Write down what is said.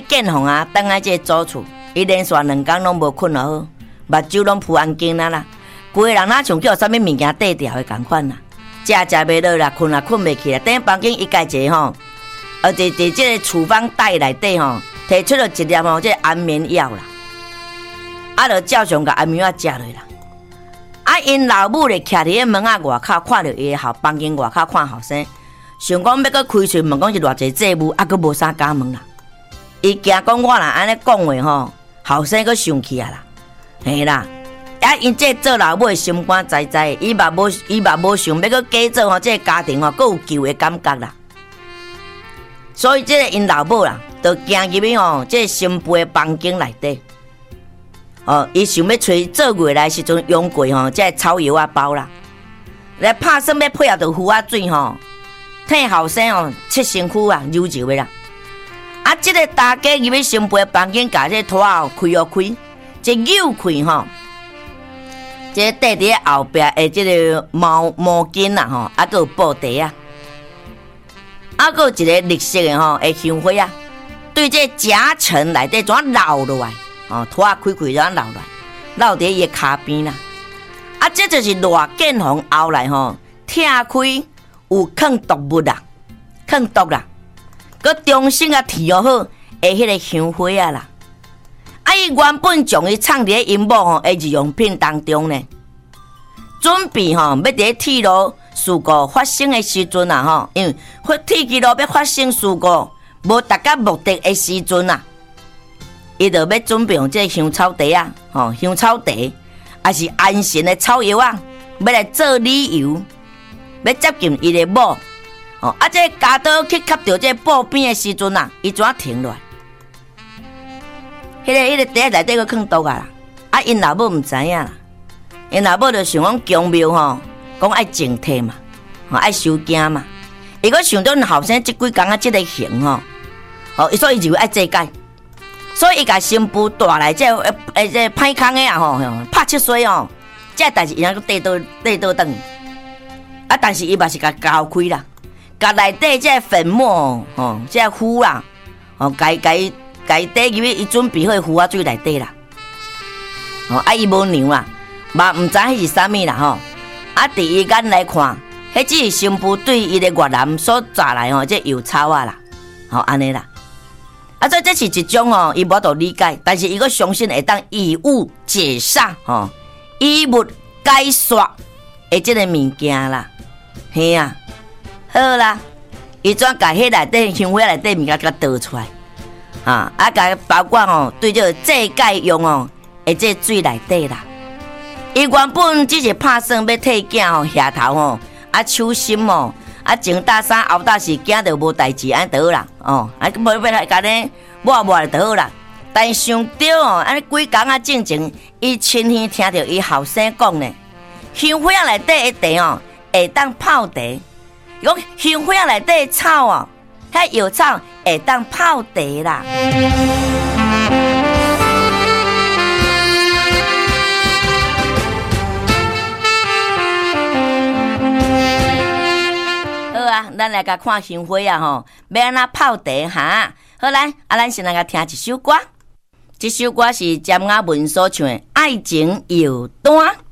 建宏啊，等来这祖厝，伊连续2天拢无困好，目睭拢浮安紧啦，规个人哪像叫啥物物件缀掉的共款啦，食袂落啦，困袂起啦，等房间一家一个吼，伫这个厨房袋内底吼，摕出了一粒吼，这安眠药啦，啊，就照常甲安眠药食落啦。啊，因老母咧徛伫咧门仔外口，看到伊的房间外口看后生，想讲要搁开喙问讲是偌济债务，啊，搁无啥敢问啦。伊惊讲我若安尼讲话吼，后生搁生气啊啦，嘿啦。啊，因这做老母的心肝栽栽，伊嘛无想要搁假做吼，这个家庭吼搁有救的感觉啦。所以这个因老母啦，就行入去吼，这个新妇的房间内底。哦，伊想要找做月来时阵用过吼，这草药啊包啦，来拍算要配合着符啊水吼，替后生吼切身躯啊揉揉的啦。啊，这个大家入去新妇的房间，把这拖啊开开，这扭开吼，这缀伫后壁的这个毛巾啦吼，啊个有布袋啊，啊个有一个绿色的吼的香灰啊，对这夹层内底怎绕落来。哦，拖啊开开然后绕伫伊骹边啦。啊，这就是热建宏后来吼，拆开有放毒物啦，放毒啦，佮重新啊调好的迄个香灰啊啦。啊，伊原本将伊藏伫咧因某吼的日用品当中呢，准备吼要伫铁路事故发生的时阵啊吼，因为铁路要发生事故无达到目的的时阵啊。伊就要准备用这香草茶啊，吼香草茶，也是安神的草药啊，要来做理由，要接近伊的某，哦，啊，这家刀去吸到这布边的时阵啊，伊怎停落来？迄个茶内底个放毒啊，啊，因老母唔知影啦，因老母就想讲强庙吼，讲爱静体嘛，吼爱收惊嘛，伊个想到后生即几工啊，即个行吼，哦，所以就爱这解。所以伊甲新妇带来这歹空的啊吼，拍七水哦，这代志伊个缀倒转，啊，但是伊嘛是甲交开啦，甲内底这粉末吼，这糊啦，哦，该底入去伊准备好的糊啊水内底啦，哦，啊伊无娘啦，嘛唔知迄是啥物啦吼，啊，第一眼来看，迄只是新妇对伊的越南所抓来吼，这油草啊啦，吼安尼啦。啊，所以这是一种哦，伊无度理解，但是伊个相信会当以物解煞吼，以物解煞的这个物件啦，嘿啊，好啦，伊怎甲迄内底香灰内底物件甲倒出来啊？啊，甲包括哦，对这这解用哦，的这水内底啦，伊原本只是拍算要替囝吼下头吼，啊手心哦。啊，前打三后打四，惊着无代志，安倒啦，哦，啊，无要来甲呢抹就好啦。但想到哦，安尼几工啊，进前，伊亲耳听到伊后生讲呢，香火内底的茶哦，会当泡茶。讲香火内底的草哦，遐药草会当泡茶啦。咱来甲看香火啊吼，要安怎泡茶哈？好来，咱先来甲听一首歌，这首歌是詹雅文所唱的《爱情药单》。